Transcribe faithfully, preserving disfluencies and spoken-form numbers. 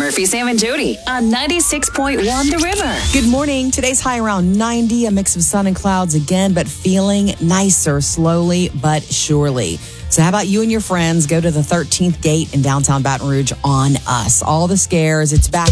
Murphy, Sam, and Jody on ninety-six point one The River. Good morning. Today's high around ninety, a mix of sun and clouds again, but feeling nicer slowly but surely. So how about you and your friends go to the thirteenth Gate in downtown Baton Rouge on us? All the scares, it's back.